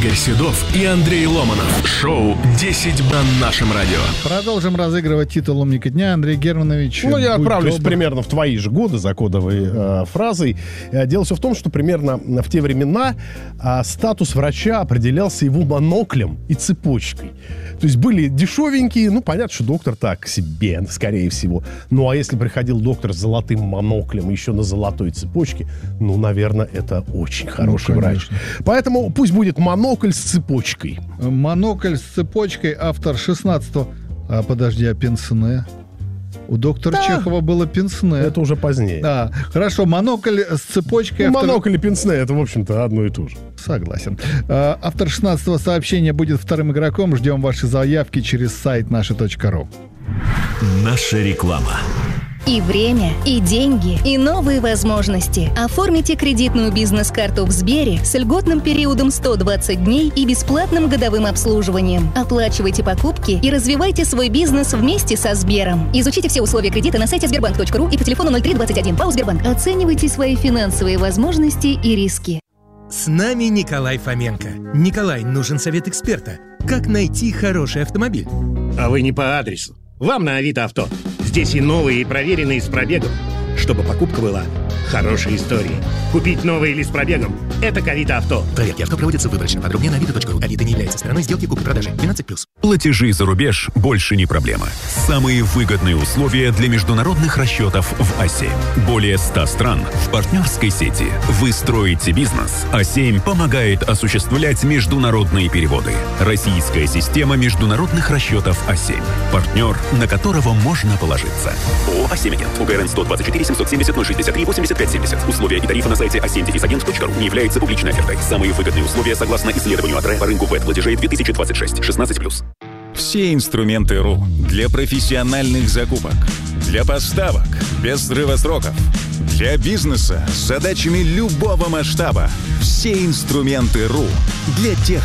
Игорь Седов и Андрей Ломанов. Шоу «10 на нашем радио». Продолжим разыгрывать титул «Умника дня». Андрей Германович, я отправлюсь примерно в твои же годы за кодовой фразой. Дело все в том, что примерно в те времена статус врача определялся его моноклем и цепочкой. То есть были дешевенькие, понятно, что доктор так себе, скорее всего. Ну, а если приходил доктор с золотым моноклем, еще на золотой цепочке, наверное, это очень хороший врач. Поэтому пусть будет монокль с цепочкой. Монокль с цепочкой, автор 16-го. А пенсне? У доктора Чехова было пенсне. Это уже позднее. Да, хорошо, монокль с цепочкой. Монокль и пенсне — это, в общем-то, одно и то же. Согласен. Автор 16-го сообщения будет вторым игроком. Ждем ваши заявки через сайт наши.ру. Наша реклама. И время, и деньги, и новые возможности. Оформите кредитную бизнес-карту в Сбере с льготным периодом 120 дней и бесплатным годовым обслуживанием. Оплачивайте покупки и развивайте свой бизнес вместе со Сбером. Изучите все условия кредита на сайте sberbank.ru и по телефону 0321. ПАО Сбербанк. Оценивайте свои финансовые возможности и риски. С нами Николай Фоменко. Николай, нужен совет эксперта. Как найти хороший автомобиль? А вы не по адресу. Вам на Авито Авто. Здесь и новые, и проверенные с пробегом. Чтобы покупка была хорошей историей. Купить новый или с пробегом – это к Авито Авто. Проверки авто проводятся выборочно. Подробнее на авито.ру. Авито не является стороной сделки купли-продажи. 12+. Платежи за рубеж больше не проблема. Самые выгодные условия для международных расчетов в А7. Более 100 стран в партнерской сети. Вы строите бизнес. А7 помогает осуществлять международные переводы. Российская система международных расчетов А7. Партнер, на которого можно положиться. ООО «А7 Агент». УГРН 124 770 063 85 70. Условия и тарифы на сайте a7-агент.ру не являются публичной офертой. Самые выгодные условия согласно исследованию АТРЭ по рынку ВЭД-платежей 2026. 16+. Все инструменты РУ для профессиональных закупок, для поставок без срыва сроков, для бизнеса с задачами любого масштаба. Все инструменты РУ для тех,